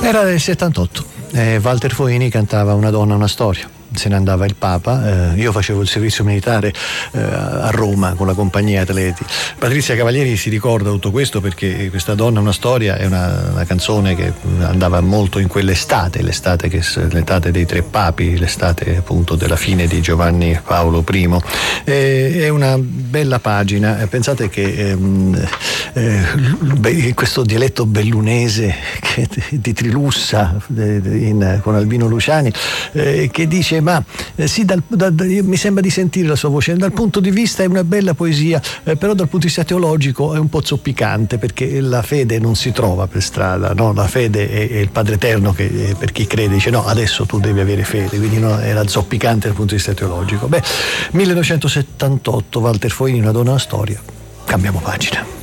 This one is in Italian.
Era del 78. Walter Foini cantava Una donna, una storia. Se ne andava il Papa, io facevo il servizio militare a Roma con la compagnia atleti. Patrizia Cavalieri si ricorda tutto questo perché Questa donna, una storia è una canzone che andava molto in quell'estate, l'estate dei tre papi, l'estate appunto della fine di Giovanni Paolo I. È una bella pagina. Pensate che questo dialetto bellunese di Trilussa con Albino Luciani che dice sì, mi sembra di sentire la sua voce. Dal punto di vista è una bella poesia, però dal punto di vista teologico è un po' zoppicante, perché la fede non si trova per strada, no? La fede è il Padre Eterno che per chi crede dice no, adesso tu devi avere fede, quindi no, era zoppicante dal punto di vista teologico. 1978, Walter Foini, Una donna, una storia. Cambiamo pagina.